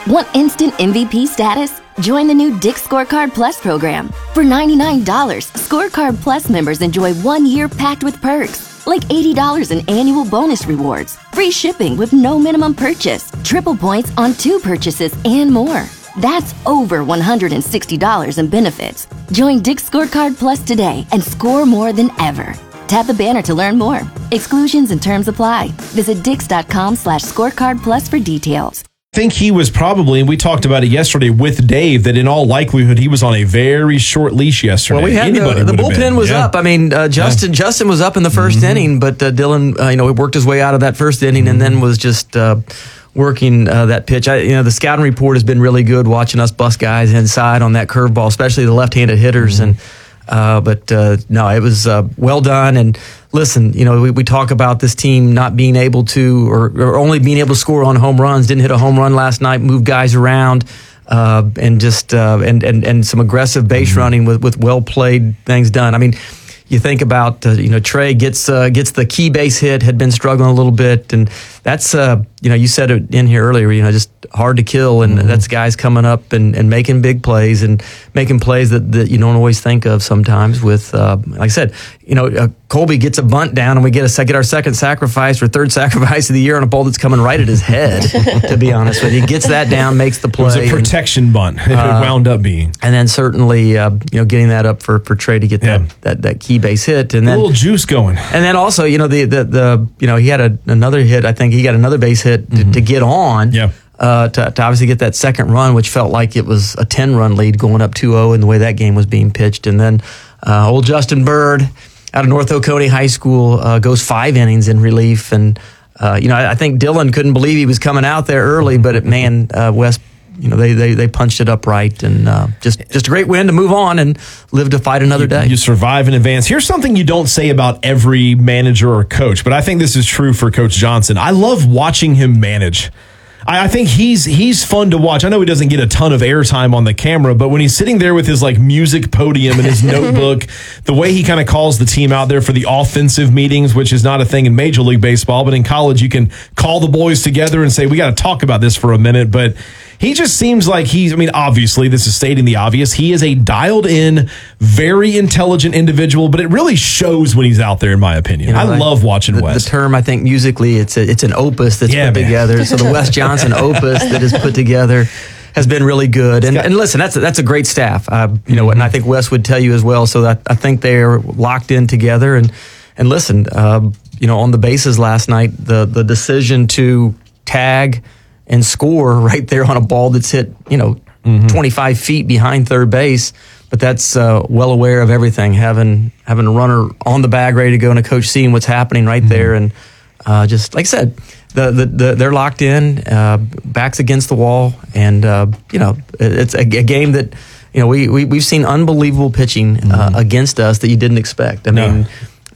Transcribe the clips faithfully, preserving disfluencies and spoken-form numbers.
Want instant M V P status? Join the new Dick's Scorecard Plus program. For ninety-nine dollars, Scorecard Plus members enjoy one year packed with perks, like eighty dollars in annual bonus rewards, free shipping with no minimum purchase, triple points on two purchases, and more. That's over one hundred sixty dollars in benefits. Join Dick's Scorecard Plus today and score more than ever. Tap the banner to learn more. Exclusions and terms apply. Visit dix.com slash scorecard plus for details. I think he was probably, and we talked about it yesterday with Dave, that in all likelihood he was on a very short leash yesterday. Well, we had the, the bullpen was yeah. up. I mean, uh, Justin yeah. Justin was up in the first mm-hmm. inning, but uh, Dylan, uh, you know, he worked his way out of that first inning mm-hmm. and then was just uh, working uh, that pitch. I, you know, the scouting report has been really good watching us bust guys inside on that curveball, especially the left-handed hitters. Mm-hmm. and uh, But uh, no, it was uh, well done. And listen, you know, we, we talk about this team not being able to, or, or only being able to score on home runs. Didn't hit a home run last night, moved guys around, uh, and just uh, and and and some aggressive base mm-hmm. running with with well played things done. I mean, you think about uh, you know Trey gets uh, gets the key base hit, had been struggling a little bit, and that's uh, you know you said it in here earlier. You know, just hard to kill, and mm-hmm. that's guys coming up and, and making big plays and making plays that, that you don't always think of sometimes. With uh, like I said, you know, uh, Colby gets a bunt down, and we get a get our second sacrifice or third sacrifice of the year on a ball that's coming right at his head. To be honest with you, he gets that down, makes the play. It was a protection and, bunt. It uh, wound up being, and then certainly uh, you know getting that up for, for Trey to get yeah. that, that that key base hit, and then a little juice going. And then also, you know, the the, the you know he had a, another hit. I think he got another base hit to, mm-hmm. to get on. Yeah. Uh, to, to obviously get that second run, which felt like it was a ten-run lead going up two oh in the way that game was being pitched. And then uh, old Justin Bird out of North Oconee High School uh, goes five innings in relief. And, uh, you know, I, I think Dylan couldn't believe he was coming out there early, but, it, man, uh, West, you know, they, they, they punched it up right. And uh, just, just a great win to move on and live to fight another you, day. You survive in advance. Here's something you don't say about every manager or coach, but I think this is true for Coach Johnson. I love watching him manage. I think he's he's fun to watch. I know he doesn't get a ton of airtime on the camera, but when he's sitting there with his like music podium and his notebook, the way he kind of calls the team out there for the offensive meetings, which is not a thing in Major League Baseball, but in college you can call the boys together and say, we got to talk about this for a minute. But he just seems like he's, I mean, obviously this is stating the obvious. He is a dialed in, very intelligent individual, but it really shows when he's out there, in my opinion. You know, I like love watching the, Wes. The term, I think musically, it's a, it's an opus that's yeah, put man. together. So the Wes Johnson opus that is put together has been really good. And, and listen, that's a, that's a great staff. Uh, you know, mm-hmm. and I think Wes would tell you as well. So that I think they're locked in together. And and listen, uh, you know, on the bases last night, the the decision to tag and score right there on a ball that's hit, you know, mm-hmm. twenty-five feet behind third base. But that's uh, well aware of everything, having having a runner on the bag ready to go and a coach seeing what's happening right mm-hmm. there. And uh, just like I said, the, the, the they're locked in, uh, backs against the wall. And, uh, you know, it's a, a game that, you know, we, we, we've seen unbelievable pitching uh, mm-hmm. against us that you didn't expect. I no. mean,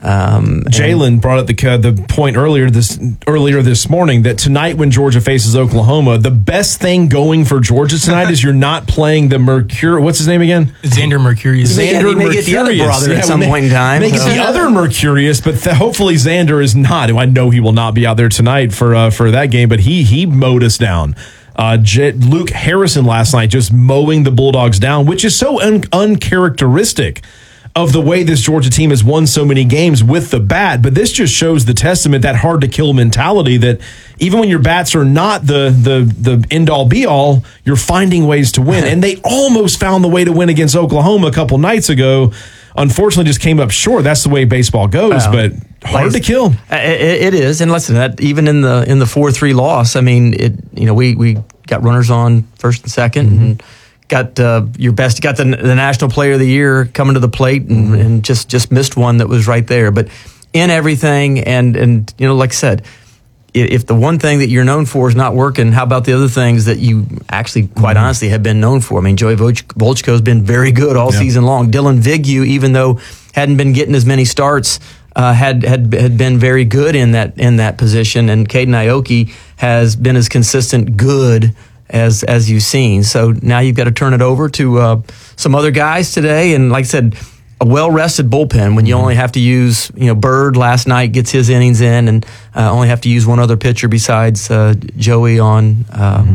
Um, Jalen brought up the uh, the point earlier this earlier this morning that tonight when Georgia faces Oklahoma, the best thing going for Georgia tonight is you're not playing the Mercurius. What's his name again? Xander Mercurius. Xander he may get the other Mercurius. brother Yeah, at some may, point in time. Make it So. the other Mercurius, but th- hopefully Xander is not. I know he will not be out there tonight for uh, for that game, but he he mowed us down. Uh, J- Luke Harrison last night just mowing the Bulldogs down, which is so un- uncharacteristic of the way this Georgia team has won so many games with the bat. But this just shows the testament, that hard to kill mentality, that even when your bats are not the the the end all be all, you're finding ways to win. And they almost found the way to win against Oklahoma a couple nights ago. Unfortunately, just came up short. That's the way baseball goes, well, but hard like, to kill. It, it is. And listen, that even in the in the four three loss, I mean, it. You know, we we got runners on first and second, mm-hmm. and got uh, your best, got the, the National Player of the Year coming to the plate, and, mm-hmm. and just, just missed one that was right there. But in everything, and and you know, like I said, if the one thing that you're known for is not working, how about the other things that you actually, quite mm-hmm. honestly, have been known for? I mean, Joey Volchko has been very good all yeah. season long. Dylan Vignew, even though hadn't been getting as many starts, uh, had had had been very good in that in that position, and Caden Aoki has been as consistent good as as you've seen. So now you've got to turn it over to uh, some other guys today. And like I said, a well-rested bullpen when you only have to use, you know, Bird last night gets his innings in, and uh, only have to use one other pitcher besides uh, Joey on um,